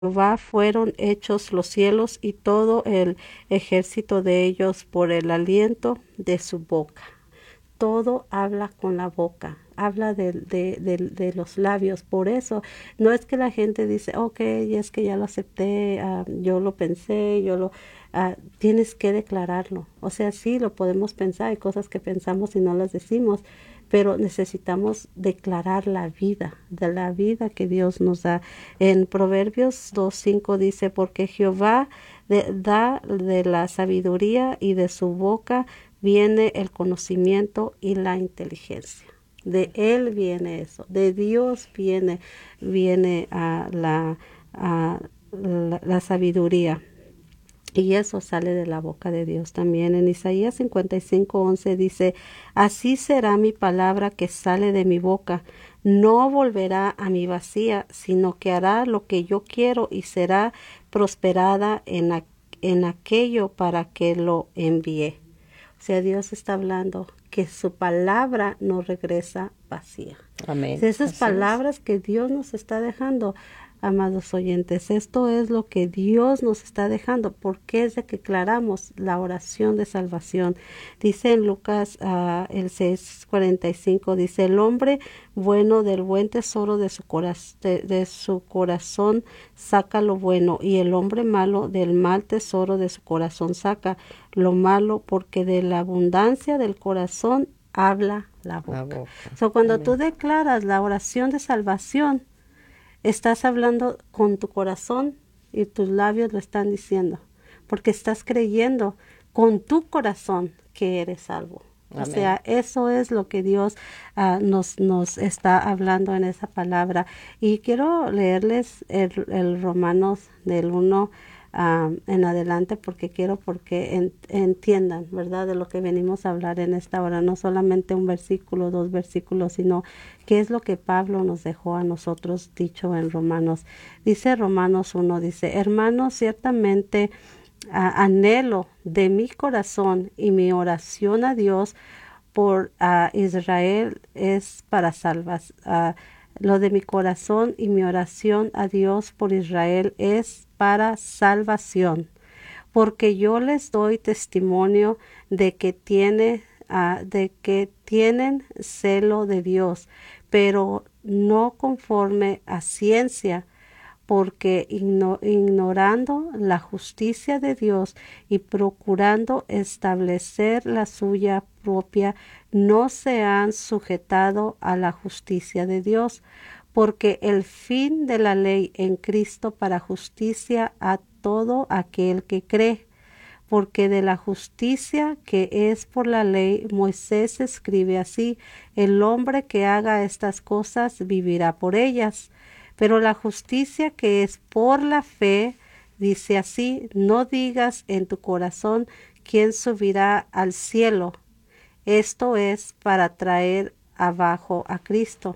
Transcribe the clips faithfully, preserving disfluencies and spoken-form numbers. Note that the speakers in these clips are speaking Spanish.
Jehová fueron hechos los cielos y todo el ejército de ellos por el aliento de su boca. Todo habla con la boca, habla de, de, de, de los labios. Por eso no es que la gente dice, ok, es que ya lo acepté, uh, yo lo pensé, yo lo... Uh, tienes que declararlo. O sea, sí, lo podemos pensar, hay cosas que pensamos y no las decimos, pero necesitamos declarar la vida, de la vida que Dios nos da. En Proverbios dos cinco dice, porque Jehová de, da de la sabiduría y de su boca viene el conocimiento y la inteligencia. De Él viene eso, de Dios viene, viene uh, la, uh, la, la sabiduría. Y eso sale de la boca de Dios también. En Isaías cincuenta y cinco once dice, así será mi palabra que sale de mi boca. No volverá a mi vacía, sino que hará lo que yo quiero y será prosperada en, a, en aquello para que lo envíe. O sea, Dios está hablando que su palabra no regresa vacía. Amén. Esas Así palabras que Dios nos está dejando, amados oyentes, esto es lo que Dios nos está dejando, porque es de que declaramos la oración de salvación. Dice en Lucas uh, el seis cuarenta y cinco, dice, el hombre bueno del buen tesoro de su, coraz de, de su corazón saca lo bueno, y el hombre malo del mal tesoro de su corazón saca lo malo, porque de la abundancia del corazón habla la boca. La boca. So, cuando Amén. tú declaras la oración de salvación, estás hablando con tu corazón y tus labios lo están diciendo, porque estás creyendo con tu corazón que eres salvo. Amén. O sea, eso es lo que Dios uh, nos, nos está hablando en esa palabra. Y quiero leerles el, el Romanos del uno uh, en adelante, porque quiero porque en, entiendan, ¿verdad?, de lo que venimos a hablar en esta hora. No solamente un versículo, dos versículos, sino qué es lo que Pablo nos dejó a nosotros dicho en Romanos. Dice Romanos uno, dice, hermanos, ciertamente uh, anhelo de mi corazón y mi oración a Dios por uh, Israel es para salvas. Uh, lo de mi corazón y mi oración a Dios por Israel es para salvación, porque yo les doy testimonio de que tiene uh, de que tienen celo de Dios, pero no conforme a ciencia, porque igno ignorando la justicia de Dios y procurando establecer la suya propia, no se han sujetado a la justicia de Dios, porque el fin de la ley en Cristo para justicia a todo aquel que cree. Porque de la justicia que es por la ley, Moisés escribe así, el hombre que haga estas cosas vivirá por ellas. Pero la justicia que es por la fe, dice así, no digas en tu corazón quién subirá al cielo. Esto es para traer abajo a Cristo.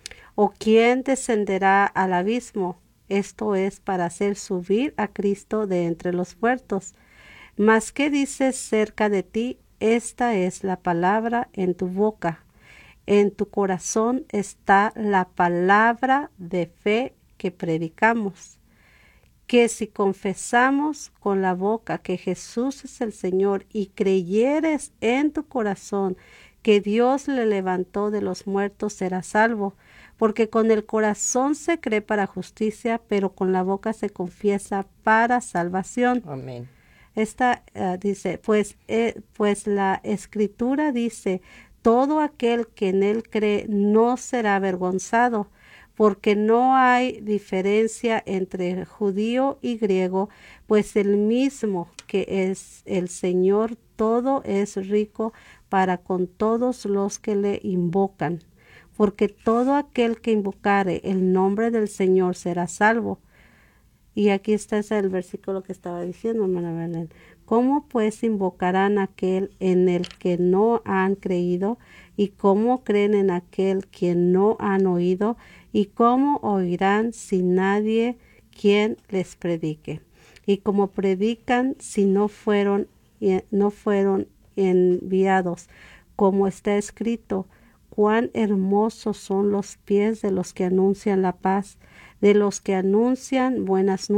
O quién descenderá al abismo. Esto es para hacer subir a Cristo de entre los muertos. Mas ¿qué dices cerca de ti? Esta es la palabra en tu boca. En tu corazón está la palabra de fe que predicamos. Que si confesamos con la boca que Jesús es el Señor y creyeres en tu corazón que Dios le levantó de los muertos, serás salvo. Porque con el corazón se cree para justicia, pero con la boca se confiesa para salvación. Amén. Esta uh, dice, pues, eh, pues la Escritura dice, todo aquel que en él cree no será avergonzado, porque no hay diferencia entre judío y griego, pues el mismo que es el Señor todo es rico para con todos los que le invocan, porque todo aquel que invocare el nombre del Señor será salvo. Y aquí está ese el versículo que estaba diciendo, hermana Belén. ¿Cómo pues invocarán a aquel en el que no han creído? ¿Y cómo creen en aquel quien no han oído? ¿Y cómo oirán si nadie quien les predique? ¿Y cómo predican si no fueron, no fueron enviados? Como está escrito, cuán hermosos son los pies de los que anuncian la paz, de los que anuncian buenas